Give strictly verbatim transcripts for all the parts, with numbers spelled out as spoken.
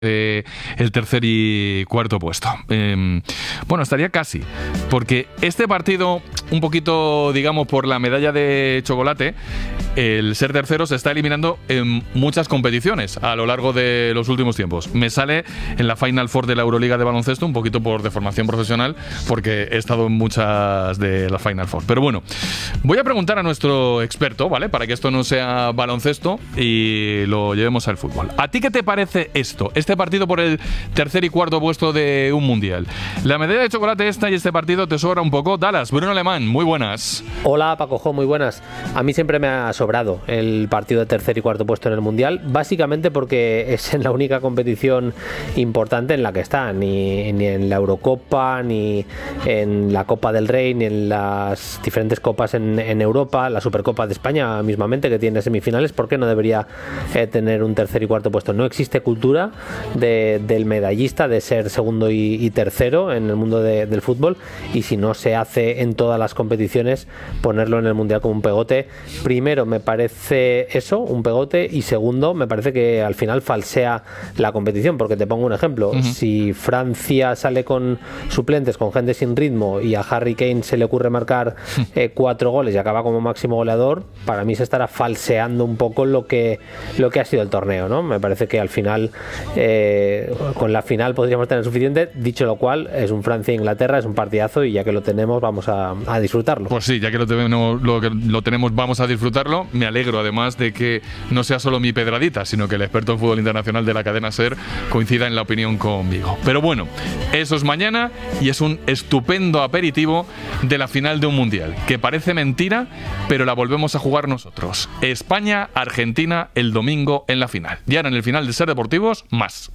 Eh, el tercer y cuarto puesto. Eh, bueno, estaría casi, porque este partido, un poquito, digamos, por la medalla de chocolate, el ser tercero se está eliminando en muchas competiciones a lo largo de los últimos tiempos. Me sale en la Final Four de la Euroliga de baloncesto, un poquito por deformación profesional, porque he estado en muchas de las Final Four. Pero bueno, voy a preguntar a nuestro experto, ¿vale? Para que esto no sea baloncesto y lo llevemos al fútbol. ¿A ti qué te parece esto? Este partido por el tercer y cuarto puesto de un mundial. La medalla de chocolate esta y este partido te sobra un poco. Dallas, Bruno Alemán, muy buenas. Hola Paco Jo, muy buenas. A mí siempre me ha sobrado el partido de tercer y cuarto puesto en el mundial, básicamente porque es en la única competición importante en la que está, ni, ni en la Eurocopa, ni en la Copa del Rey, ni en las diferentes copas en, en Europa, la Supercopa de España mismamente, que tiene semifinales. ¿Por qué no debería eh, tener un tercer y cuarto puesto? No existe cultura de del medallista de ser segundo y, y tercero en el mundo de, del fútbol, y si no se hace en todas las competiciones, ponerlo en el mundial como un pegote, primero me parece eso, un pegote, y segundo me parece que al final falsea la competición, porque te pongo un ejemplo. Uh-huh. Si Francia sale con suplentes, con gente sin ritmo, y a Harry Kane se le ocurre marcar eh, cuatro goles y acaba como máximo goleador, para mí se estará falseando un poco lo que, lo que ha sido el torneo, ¿no? Me parece que al final eh, con la final podríamos tener suficiente. Dicho lo cual, es un Francia-Inglaterra, es un partidazo, y ya que lo tenemos vamos a, a disfrutarlo. Pues sí, ya que lo tenemos, lo, lo tenemos vamos a disfrutarlo. Me alegro además de que no sea solo mi pedradita, sino que el experto en fútbol internacional de la cadena SER coincida en la opinión conmigo. Pero bueno, eso es mañana y es un estupendo aperitivo de la final de un mundial, que parece mentira, pero la volvemos a jugar nosotros. España-Argentina el domingo en la final. Y ahora en el final de SER Deportivos, más.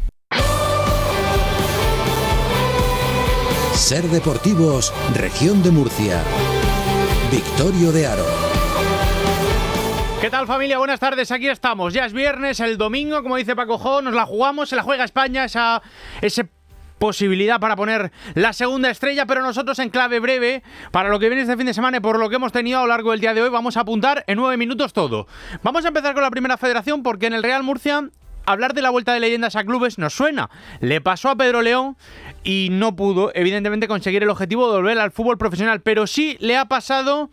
SER Deportivos, Región de Murcia. Victorio de Aro. ¿Qué tal, familia? Buenas tardes, aquí estamos. Ya es viernes, el domingo, como dice Paco Jo, nos la jugamos, se la juega España, esa, esa posibilidad para poner la segunda estrella, pero nosotros en clave breve, para lo que viene este fin de semana y por lo que hemos tenido a lo largo del día de hoy, vamos a apuntar en nueve minutos todo. Vamos a empezar con la primera federación, porque en el Real Murcia hablar de la vuelta de leyendas a clubes nos suena. Le pasó a Pedro León y no pudo, evidentemente, conseguir el objetivo de volver al fútbol profesional, pero sí le ha pasado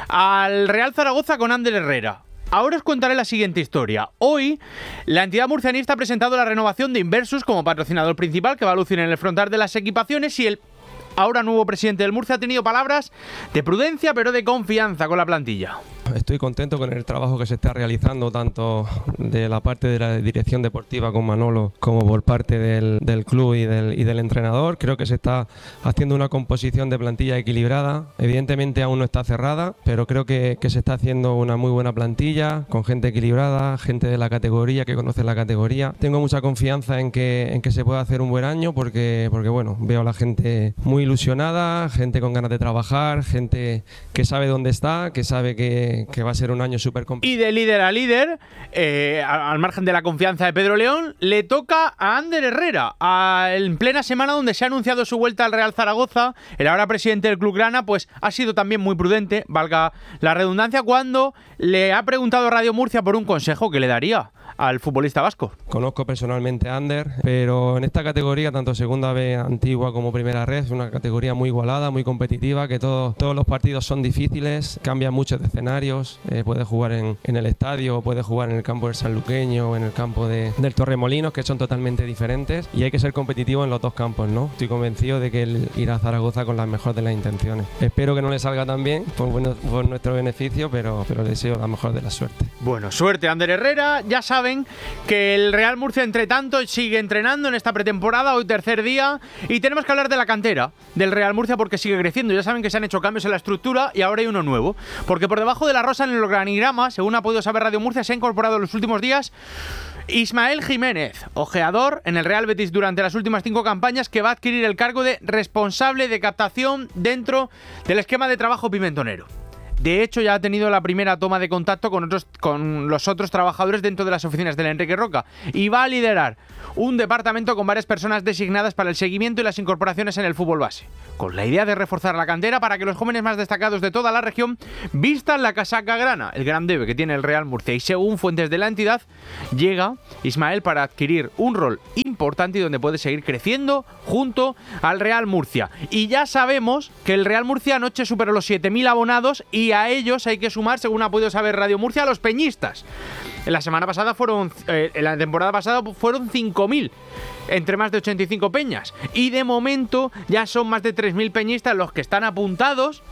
al Real Zaragoza con Ander Herrera. Ahora os contaré la siguiente historia. Hoy, la entidad murcianista ha presentado la renovación de Inversus como patrocinador principal, que va a lucir en el frontal de las equipaciones, y el ahora nuevo presidente del Murcia ha tenido palabras de prudencia, pero de confianza con la plantilla. Estoy contento con el trabajo que se está realizando, tanto de la parte de la dirección deportiva con Manolo, como por parte del, del club y del, y del entrenador. Creo que se está haciendo una composición de plantilla equilibrada. Evidentemente aún no está cerrada, pero creo que, que se está haciendo una muy buena plantilla, con gente equilibrada, gente de la categoría, que conoce la categoría. Tengo mucha confianza en que, en que se pueda hacer un buen año, porque, porque bueno, veo a la gente muy ilusionada, gente con ganas de trabajar, gente que sabe dónde está, que sabe que que va a ser un año súper complicado. Y de líder a líder, eh, al margen de la confianza de Pedro León, le toca a Ander Herrera. A, en plena semana donde se ha anunciado su vuelta al Real Zaragoza, el ahora presidente del Club Grana, pues ha sido también muy prudente, valga la redundancia, cuando le ha preguntado a Radio Murcia por un consejo que le daría al futbolista vasco. Conozco personalmente a Ander, pero en esta categoría, tanto segunda B antigua como primera red, es una categoría muy igualada, muy competitiva, que todo, todos los partidos son difíciles, cambian mucho de escenarios, eh, puede jugar en, en el estadio, puede jugar en el campo del Sanluqueño o en el campo de, del Torremolinos, que son totalmente diferentes, y hay que ser competitivo en los dos campos, ¿no? Estoy convencido de que él irá a Zaragoza con las mejores de las intenciones. Espero que no le salga tan bien por, bueno, por nuestro beneficio, pero, pero le deseo la mejor de la suerte. Bueno, suerte Ander Herrera. Ya saben que el Real Murcia, entre tanto, sigue entrenando en esta pretemporada, hoy tercer día, y tenemos que hablar de la cantera del Real Murcia, porque sigue creciendo. Ya saben que se han hecho cambios en la estructura y ahora hay uno nuevo, porque por debajo de la rosa, en el organigrama, según ha podido saber Radio Murcia, se ha incorporado en los últimos días Ismael Jiménez, ojeador en el Real Betis durante las últimas cinco campañas, que va a adquirir el cargo de responsable de captación dentro del esquema de trabajo pimentonero. De hecho, ya ha tenido la primera toma de contacto con, otros, con los otros trabajadores dentro de las oficinas del Enrique Roca y va a liderar un departamento con varias personas designadas para el seguimiento y las incorporaciones en el fútbol base, con la idea de reforzar la cantera para que los jóvenes más destacados de toda la región vistan la casaca grana, el gran debe que tiene el Real Murcia. Y según fuentes de la entidad, llega Ismael para adquirir un rol importante y donde puede seguir creciendo junto al Real Murcia. Y ya sabemos que el Real Murcia anoche superó los siete mil abonados y a ellos hay que sumar, según ha podido saber Radio Murcia, a los peñistas. En la semana pasada fueron, eh, en la temporada pasada fueron cinco mil, entre más de ochenta y cinco peñas. Y de momento ya son más de tres mil peñistas los que están apuntados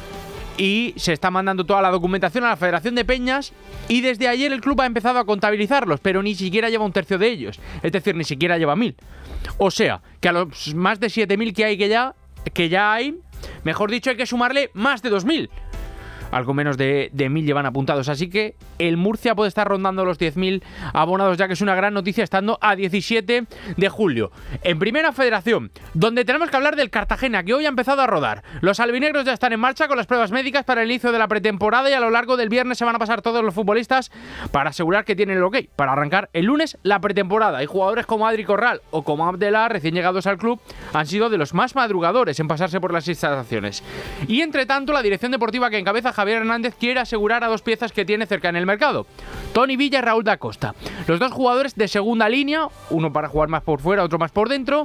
y se está mandando toda la documentación a la Federación de Peñas y desde ayer el club ha empezado a contabilizarlos, pero ni siquiera lleva un tercio de ellos, es decir, ni siquiera lleva mil. O sea, que a los más de siete mil que hay que ya, que ya hay, mejor dicho, hay que sumarle más de dos mil. Algo menos de, de mil llevan apuntados, así que el Murcia puede estar rondando los diez mil abonados, ya que es una gran noticia estando a diecisiete de julio. En Primera Federación, donde tenemos que hablar del Cartagena, que hoy ha empezado a rodar. Los albinegros ya están en marcha con las pruebas médicas para el inicio de la pretemporada y a lo largo del viernes se van a pasar todos los futbolistas para asegurar que tienen el ok para arrancar el lunes la pretemporada. Y jugadores como Adri Corral o como Abdelá, recién llegados al club, han sido de los más madrugadores en pasarse por las instalaciones. Y entre tanto, la dirección deportiva que encabeza Javier Hernández quiere asegurar a dos piezas que tiene cerca en el mercado: Toni Villa y Raúl da Costa. Los dos jugadores de segunda línea, uno para jugar más por fuera, otro más por dentro,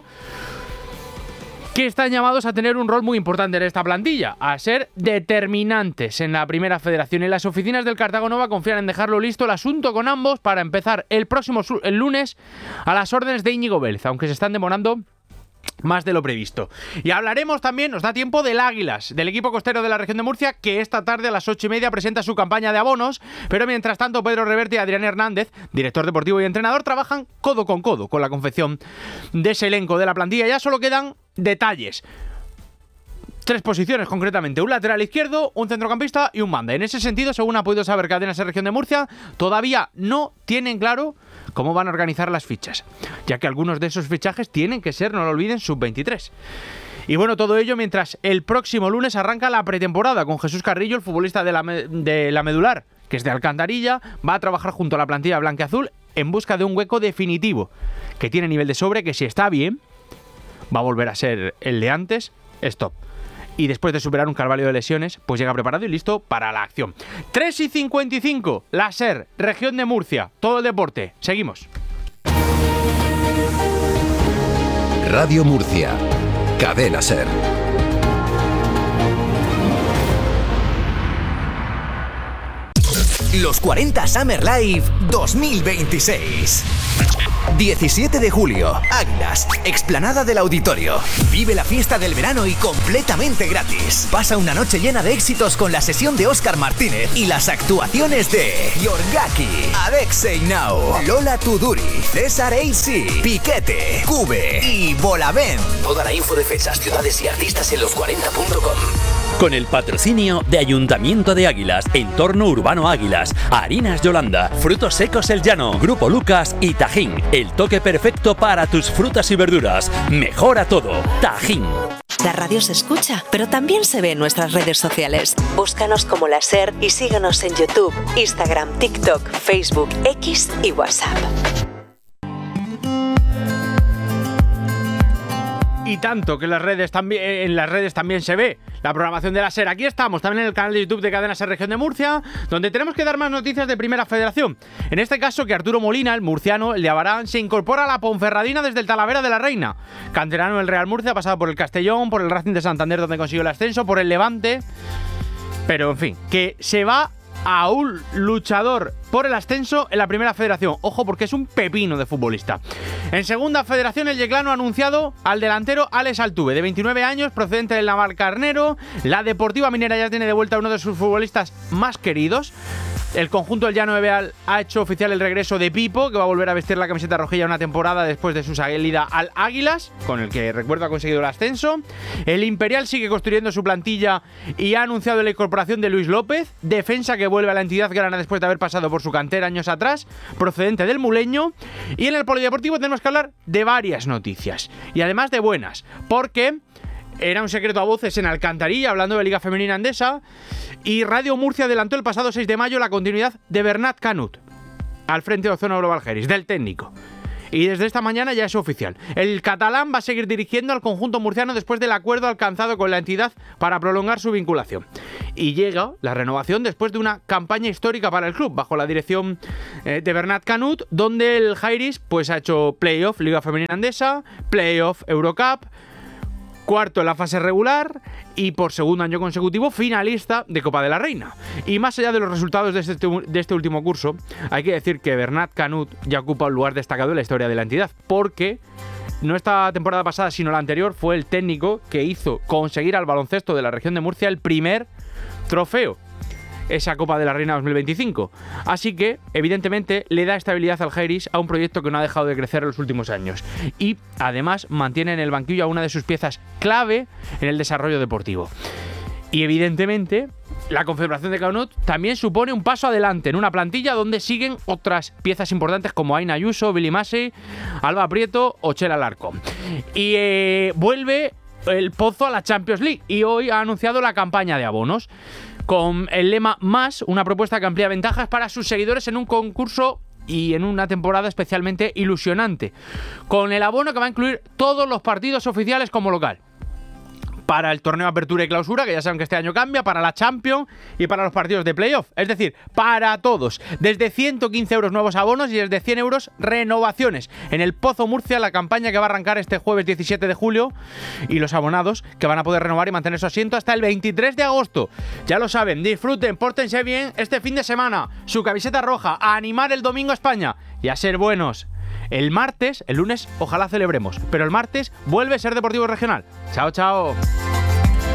que están llamados a tener un rol muy importante en esta plantilla, a ser determinantes en la Primera Federación. Y las oficinas del Cartago Nova confían en dejarlo listo el asunto con ambos para empezar el próximo el lunes a las órdenes de Íñigo Vélez, aunque se están demorando más de lo previsto. Y hablaremos también, nos da tiempo, del Águilas, del equipo costero de la región de Murcia, que esta tarde a las ocho y media presenta su campaña de abonos, pero mientras tanto Pedro Reverte y Adrián Hernández, director deportivo y entrenador, trabajan codo con codo con la confección de ese elenco de la plantilla. Ya solo quedan detalles. Tres posiciones concretamente, un lateral izquierdo, un centrocampista y un banda. En ese sentido, según ha podido saber Cadenas de Región de Murcia, todavía no tienen claro cómo van a organizar las fichas, ya que algunos de esos fichajes tienen que ser, no lo olviden, sub veintitrés. Y bueno, todo ello mientras el próximo lunes arranca la pretemporada con Jesús Carrillo, el futbolista de la, de la Medular, que es de Alcantarilla, va a trabajar junto a la plantilla blanquiazul en busca de un hueco definitivo, que tiene nivel de sobre, que si está bien, va a volver a ser el de antes, stop. Y después de superar un calvario de lesiones, pues llega preparado y listo para la acción. tres y cincuenta y cinco, la SER, región de Murcia, todo el deporte. Seguimos. Radio Murcia, Cadena SER. Los cuarenta Summer Live dos mil veintiséis. diecisiete de julio, Águilas, explanada del Auditorio. Vive la fiesta del verano y completamente gratis. Pasa una noche llena de éxitos con la sesión de Óscar Martínez y las actuaciones de Yorgaki, Alexei Nau, Lola Tuduri, César A C, Piquete, Cube y Bolavent. Toda la info de fechas, ciudades y artistas en los cuarenta punto com. Con el patrocinio de Ayuntamiento de Águilas, Entorno Urbano Águilas, Harinas Yolanda, Frutos Secos El Llano, Grupo Lucas y Tajín. El toque perfecto para tus frutas y verduras. Mejora todo. Tajín. La radio se escucha, pero también se ve en nuestras redes sociales. Búscanos como La SER y síguenos en YouTube, Instagram, TikTok, Facebook, X y WhatsApp. Y tanto que en las redes también, en las redes también se ve la programación de la SER. Aquí estamos, también en el canal de YouTube de Cadena SER Región de Murcia, donde tenemos que dar más noticias de Primera Federación. En este caso, que Arturo Molina, el murciano, el de Abarán, se incorpora a la Ponferradina desde el Talavera de la Reina. Canterano del Real Murcia, ha pasado por el Castellón, por el Racing de Santander, donde consiguió el ascenso, por el Levante. Pero, en fin, que se va a un luchador por el ascenso en la Primera Federación. Ojo, porque es un pepino de futbolista. En Segunda Federación, el Yeclano ha anunciado al delantero Alex Altuve, de veintinueve años, procedente del Navalcarnero. La Deportiva Minera ya tiene de vuelta a uno de sus futbolistas más queridos. El conjunto del Llano de Beal ha hecho oficial el regreso de Pipo, que va a volver a vestir la camiseta rojilla una temporada después de su salida al Águilas, con el que, recuerdo, ha conseguido el ascenso. El Imperial sigue construyendo su plantilla y ha anunciado la incorporación de Luis López, defensa que vuelve a la entidad grana después de haber pasado por su cantera años atrás, procedente del Muleño. Y en el Polideportivo tenemos que hablar de varias noticias, y además de buenas, porque era un secreto a voces en Alcantarilla, hablando de Liga Femenina Endesa, y Radio Murcia adelantó el pasado seis de mayo la continuidad de Bernat Canut al frente de Ozona Global Heris, del técnico. Y desde esta mañana ya es oficial. El catalán va a seguir dirigiendo al conjunto murciano después del acuerdo alcanzado con la entidad para prolongar su vinculación. Y llega la renovación después de una campaña histórica para el club, bajo la dirección eh, de Bernat Canut, donde el Heris pues, ha hecho playoff Liga Femenina Endesa, playoff Eurocup, cuarto en la fase regular y por segundo año consecutivo finalista de Copa de la Reina. Y más allá de los resultados de este, de este último curso, hay que decir que Bernat Canut ya ocupa un lugar destacado en la historia de la entidad, porque no esta temporada pasada sino la anterior fue el técnico que hizo conseguir al baloncesto de la región de Murcia el primer trofeo, esa Copa de la Reina dos mil veinticinco. Así que, evidentemente, le da estabilidad al Heris a un proyecto que no ha dejado de crecer en los últimos años. Y, además, mantiene en el banquillo a una de sus piezas clave en el desarrollo deportivo. Y, evidentemente, la confederación de Canut también supone un paso adelante en una plantilla donde siguen otras piezas importantes como Aina Ayuso, Billy Massey, Alba Prieto o Chela Larco. Y eh, vuelve el Pozo a la Champions League y hoy ha anunciado la campaña de abonos, con el lema Más, una propuesta que amplía ventajas para sus seguidores en un concurso y en una temporada especialmente ilusionante, con el abono que va a incluir todos los partidos oficiales como local. Para el torneo Apertura y Clausura, que ya saben que este año cambia, para la Champions y para los partidos de Playoff. Es decir, para todos. Desde ciento quince euros nuevos abonos y desde cien euros renovaciones. En el Pozo Murcia, la campaña que va a arrancar este jueves diecisiete de julio. Y los abonados que van a poder renovar y mantener su asiento hasta el veintitrés de agosto. Ya lo saben, disfruten, pórtense bien este fin de semana. Su camiseta roja, a animar el domingo a España y a ser buenos. El martes, el lunes, ojalá celebremos, pero el martes vuelve a ser Deportivo Regional. Chao, chao.